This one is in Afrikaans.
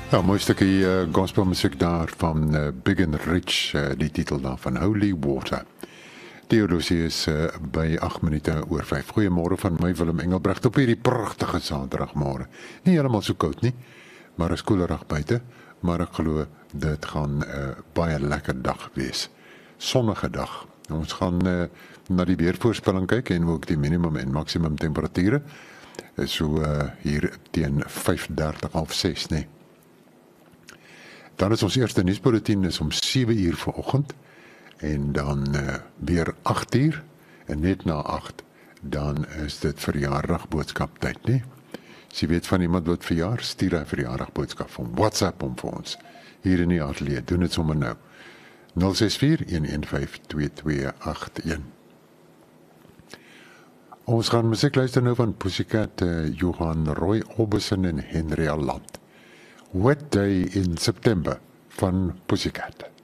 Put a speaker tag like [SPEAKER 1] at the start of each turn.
[SPEAKER 1] Ja, mooi stukkie gospelmuziek daar van Big and Rich, die titel daar van Holy Water. Theolosie is by 8 minute oor 5. Goeiemôre van my Willem Engelbrecht op hierdie pragtige Saterdagmôre. Nie heeltemal so koud nie, maar is koelerig buite, maar ek glo dit gaan baie lekker dag wees. Sonnige dag. Ons gaan na die weervoorspelling kyk en ook die minimum en maksimum temperature. So hier teen 5:30 of 6, nee. Dan is ons eerste nuusbulletin is om 7 uur vanoggend en dan weer 8 uur en net na 8 dan is dit verjaardagboodskap tyd, nee. As jy weet van iemand wat verjaar, stuur 'n verjaardagboodskap van WhatsApp om vir ons hier in die ateljee. Doen dit sommer nou. 064-115-2281. Ons gaan musiek luister nou van Pussycat, Johan Roy Orbison en Henry Alland. Wet Day in September van Pussycat.